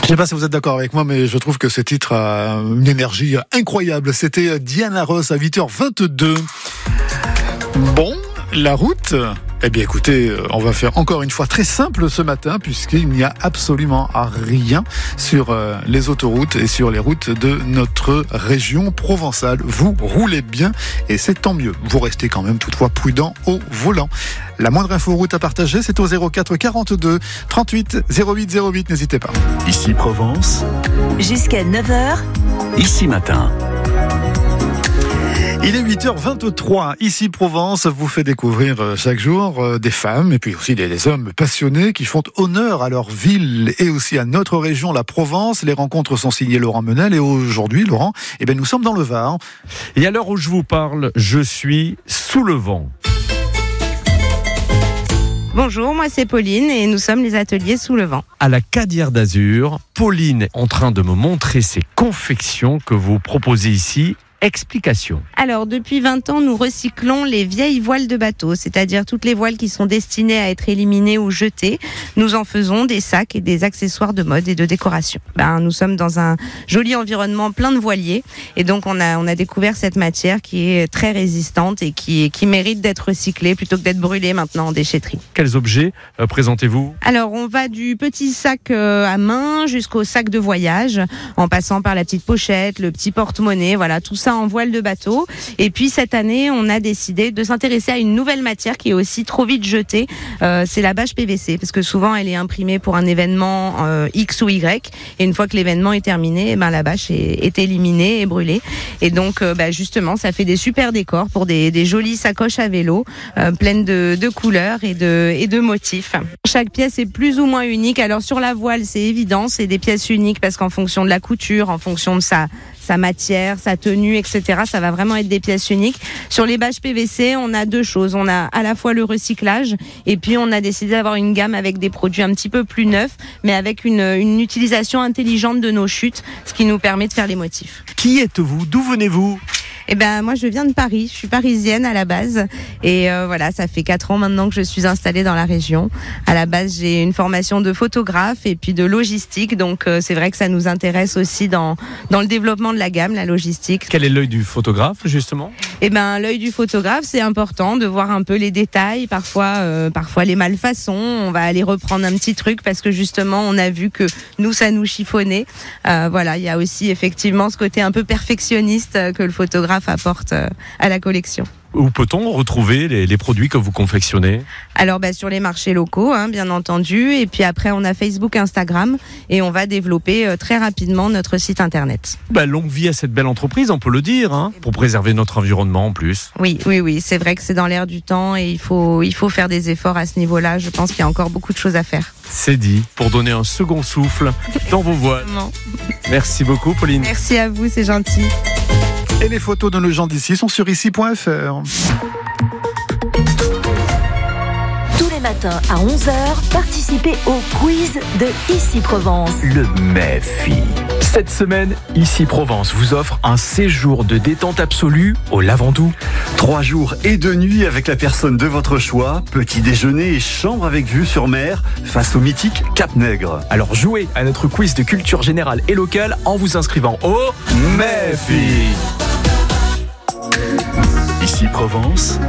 Je sais pas si vous êtes d'accord avec moi, mais je trouve que ce titre a une énergie incroyable. C'était Diana Ross à 8h22. Bon, la route. Eh bien écoutez, on va faire encore une fois très simple ce matin puisqu'il n'y a absolument rien sur les autoroutes et sur les routes de notre région provençale. Vous roulez bien et c'est tant mieux. Vous restez quand même toutefois prudent au volant. La moindre info route à partager, c'est au 04 42 38 08 08. N'hésitez pas. Ici Provence. Jusqu'à 9h. Ici Matin. Il est 8h23, ici Provence vous fait découvrir chaque jour des femmes et puis aussi des hommes passionnés qui font honneur à leur ville et aussi à notre région, la Provence. Les rencontres sont signées Laurent Menel et aujourd'hui, Laurent, nous sommes dans le Var. Et à l'heure où je vous parle, je suis sous le vent. Bonjour, moi c'est Pauline et nous sommes les ateliers Sous le Vent. À la Cadière d'Azur, Pauline est en train de me montrer ces confections que vous proposez ici. Explication. Alors, depuis 20 ans, nous recyclons les vieilles voiles de bateau, c'est-à-dire toutes les voiles qui sont destinées à être éliminées ou jetées. Nous en faisons des sacs et des accessoires de mode et de décoration. Nous sommes dans un joli environnement plein de voiliers et donc on a découvert cette matière qui est très résistante et qui mérite d'être recyclée plutôt que d'être brûlée maintenant en déchetterie. Quels objets présentez-vous ? Alors, on va du petit sac à main jusqu'au sac de voyage, en passant par la petite pochette, le petit porte-monnaie, voilà, tout ça en voile de bateau. Et puis cette année, on a décidé de s'intéresser à une nouvelle matière qui est aussi trop vite jetée. C'est la bâche PVC, parce que souvent elle est imprimée pour un événement X ou Y. Et une fois que l'événement est terminé, la bâche est éliminée et brûlée. Et donc, justement, ça fait des super décors pour des jolies sacoches à vélo, pleines de couleurs et de motifs. Chaque pièce est plus ou moins unique. Alors sur la voile, c'est évident, c'est des pièces uniques parce qu'en fonction de la couture, en fonction de sa matière, sa tenue, etc. Ça va vraiment être des pièces uniques. Sur les bâches PVC, on a deux choses. On a à la fois le recyclage et puis on a décidé d'avoir une gamme avec des produits un petit peu plus neufs, mais avec une utilisation intelligente de nos chutes, ce qui nous permet de faire les motifs. Qui êtes-vous ? D'où venez-vous ? Moi je viens de Paris, je suis parisienne à la base et voilà, ça fait 4 ans maintenant que je suis installée dans la région. À la base, j'ai une formation de photographe et puis de logistique, donc c'est vrai que ça nous intéresse aussi dans le développement de la gamme, la logistique. Quel est l'œil du photographe justement ? L'œil du photographe, c'est important de voir un peu les détails, parfois les malfaçons, on va aller reprendre un petit truc parce que justement on a vu que nous ça nous chiffonnait. Voilà, il y a aussi effectivement ce côté un peu perfectionniste que le photographe apporte à la collection. Où peut-on retrouver les produits que vous confectionnez ? Alors sur les marchés locaux, bien entendu, et puis après on a Facebook, Instagram, et on va développer très rapidement notre site internet. Longue vie à cette belle entreprise, on peut le dire, pour préserver notre environnement en plus. Oui, c'est vrai que c'est dans l'air du temps et il faut faire des efforts à ce niveau-là. Je pense qu'il y a encore beaucoup de choses à faire. C'est dit, pour donner un second souffle dans vos voiles. Merci beaucoup Pauline. Merci à vous, c'est gentil. Et les photos de nos gens d'ici sont sur ici.fr. Tous les matins à 11h, participez au quiz de Ici Provence. Le MEFI. Cette semaine, Ici Provence vous offre un séjour de détente absolue au Lavandou. 3 jours et 2 nuits avec la personne de votre choix, petit déjeuner et chambre avec vue sur mer face au mythique Cap-Nègre. Alors jouez à notre quiz de culture générale et locale en vous inscrivant au MEFI. Ici Provence.